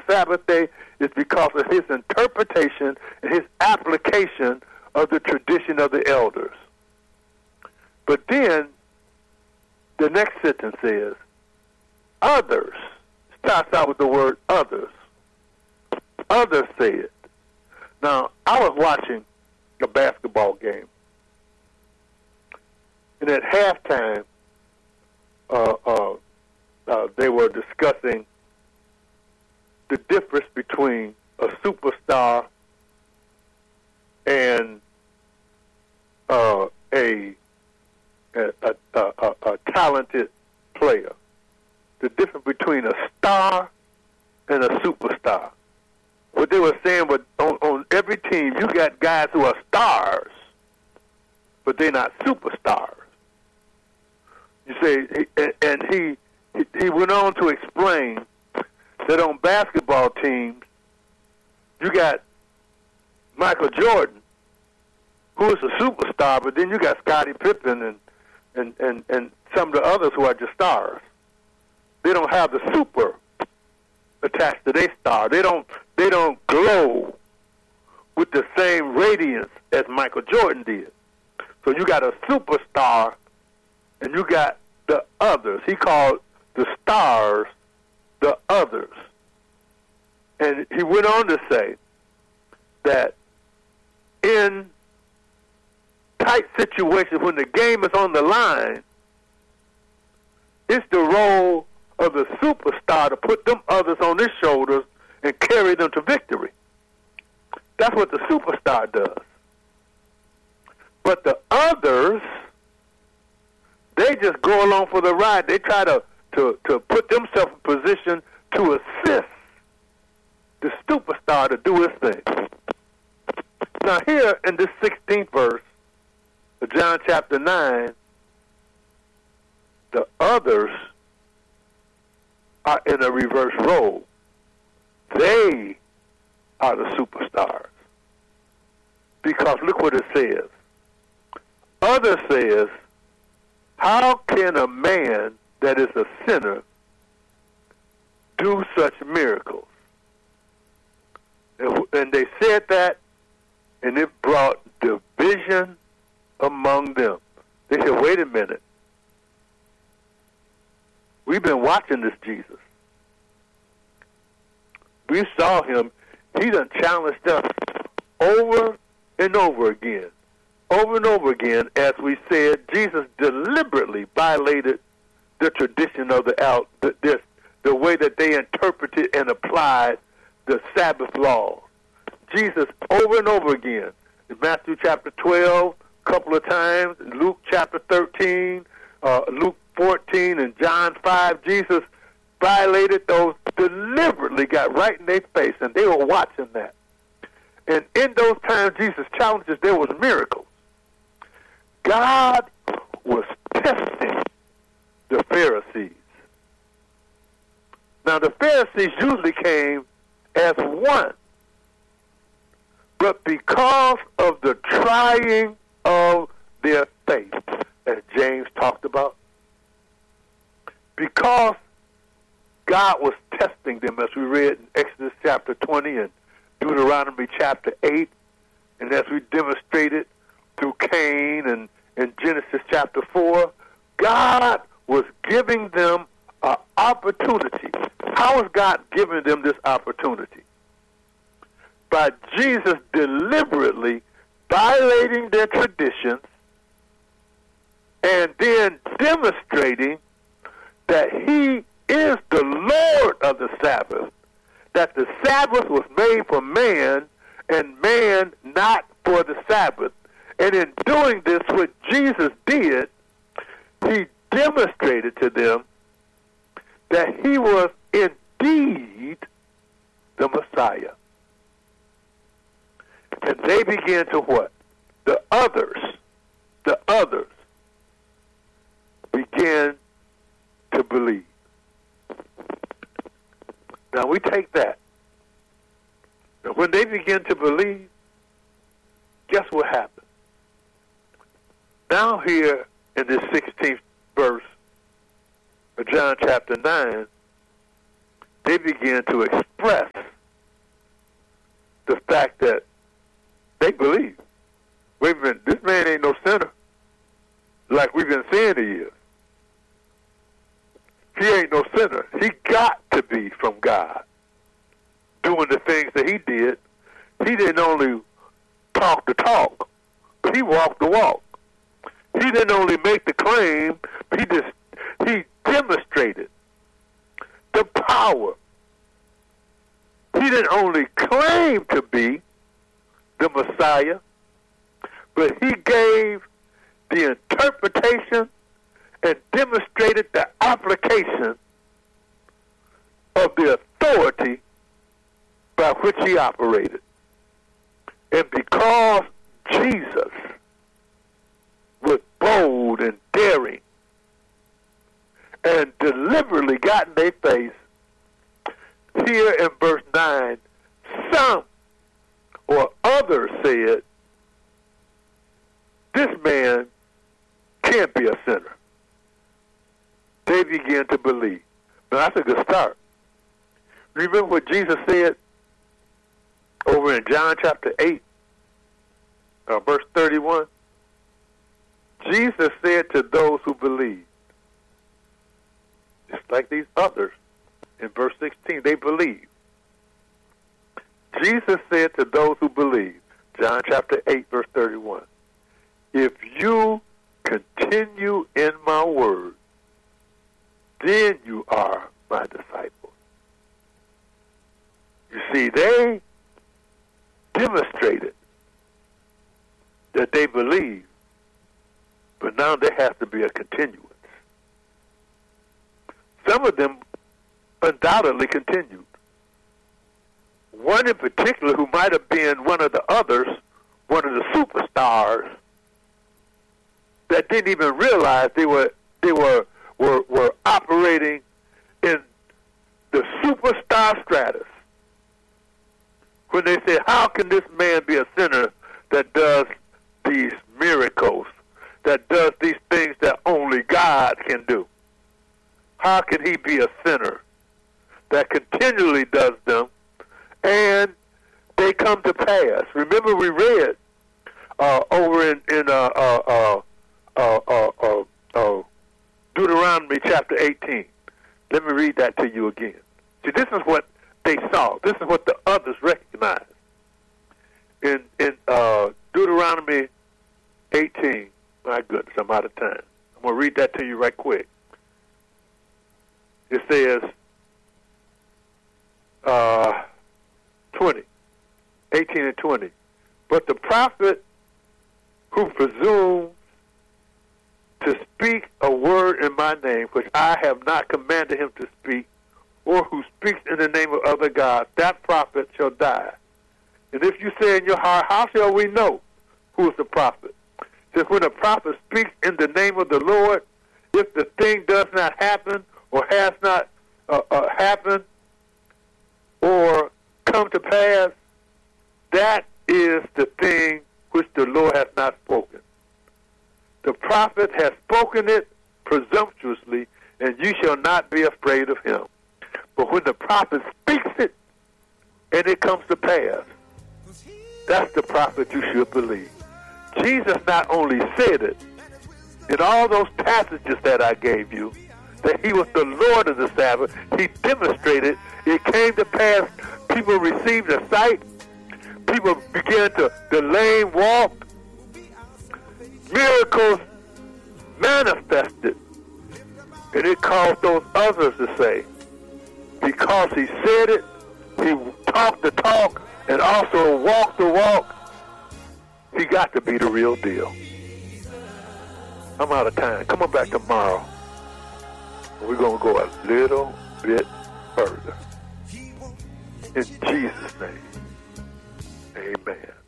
Sabbath day is because of his interpretation and his application of the tradition of the elders. But then the next sentence is, others, starts out with the word others. Others said. Now, I was watching a basketball game, and at halftime, they were discussing the difference between a superstar and a talented player. The difference between a star and a superstar. What they were saying was on every team, you got guys who are stars, but they're not superstars. You say, and he went on to explain that on basketball teams, you got Michael Jordan, who is a superstar, but then you got Scottie Pippen and some of the others who are just stars. They don't have the super attached to their star. They don't glow with the same radiance as Michael Jordan did. So you got a superstar, and you got the others. He called the stars the others. And he went on to say that in tight situations, when the game is on the line, it's the role of the superstar to put them others on his shoulders and carry them to victory. That's what the superstar does. But the others, they just go along for the ride. They try to put themselves in position to assist the superstar to do his thing. Now here in this 16th verse of John chapter 9, the others are in a reverse role. They are the superstars. Because look what it says. Others says, how can a man that is a sinner do such miracles? And they said that, and it brought division among them. They said, wait a minute. We've been watching this Jesus. We saw him. He done challenged us over and over again. Over and over again, as we said, Jesus deliberately violated the tradition of the way that they interpreted and applied the Sabbath law. Jesus, over and over again, in Matthew chapter 12, a couple of times, in Luke chapter 13, Luke 14, and John 5, Jesus violated those, deliberately got right in their face, and they were watching that. And in those times, Jesus challenges, there was miracles. God was testing the Pharisees. Now, the Pharisees usually came as one, but because of the trying of their faith, as James talked about, because God was testing them, as we read in Exodus chapter 20 and Deuteronomy chapter 8, and as we demonstrated through Cain and in Genesis chapter 4, God was giving them an opportunity. How is God giving them this opportunity? By Jesus deliberately violating their traditions and then demonstrating that he is the Lord of the Sabbath, that the Sabbath was made for man and man not for the Sabbath. And in doing this, what Jesus did, he demonstrated to them that he was indeed the Messiah. And they began to what? The others began to believe. Now we take that. Now when they begin to believe, guess what happened? Now here in this 16th verse of John chapter 9, they began to express the fact that they believe. Wait a minute, this man ain't no sinner, like we've been saying he is. He ain't no sinner. He got to be from God, doing the things that he did. He didn't only talk the talk, but he walked the walk. He didn't only make the claim, he demonstrated the power. He didn't only claim to be the Messiah, but he gave the interpretation and demonstrated the application of the authority by which he operated. And because Jesus was bold and daring and deliberately got in their face, here in verse 9, some or others said, this man can't be a sinner. They began to believe. Now, that's a good start. Remember what Jesus said over in John chapter 8, verse 31? Jesus said to those who believed, just like these others, in verse 16, they believed. Jesus said to those who believed, John chapter 8, verse 31, if you continue in my word, then you are my disciples. You see, they demonstrated that they believe, but now there has to be a continuance. Some of them undoubtedly continued. One in particular, who might have been one of the others, one of the superstars, that didn't even realize they were operating in the superstar stratus. When they said, how can this man be a sinner that does these miracles, that does these things that only God can do? How can he be a sinner that continually does them and they come to pass? Remember, we read over in Deuteronomy chapter 18. Let me read that to you again. See, this is what they saw. This is what the others recognized. In Deuteronomy 18, my goodness, I'm out of time. I'm going to read that to you right quick. It says, 18 and 20. But the prophet who presumes to speak a word in my name, which I have not commanded him to speak, or who speaks in the name of other gods, that prophet shall die. And if you say in your heart, how shall we know who is the prophet? Since when a prophet speaks in the name of the Lord, if the thing does not happen, or has not happened, or come to pass, that is the thing which the Lord has not spoken. The prophet has spoken it presumptuously, and you shall not be afraid of him. But when the prophet speaks it, and it comes to pass, that's the prophet you should believe. Jesus not only said it, in all those passages that I gave you, that he was the Lord of the Sabbath, he demonstrated it came to pass. People received a sight. People began the lame walked. Miracles manifested. And it caused those others to say, because he said it, he talked the talk, and also walked the walk, he got to be the real deal. I'm out of time. Come on back tomorrow. We're going to go a little bit further. In Jesus' name, amen.